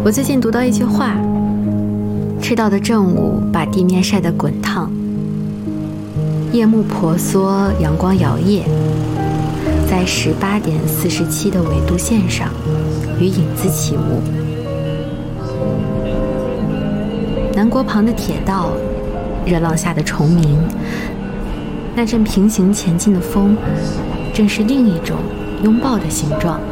我最近读到一句话：赤道的正午把地面晒得滚烫，夜幕婆娑，阳光摇曳，在18.47的纬度线上与影子起舞。南国旁的铁道，热浪下的虫鸣，那阵平行前进的风，正是另一种拥抱的形状。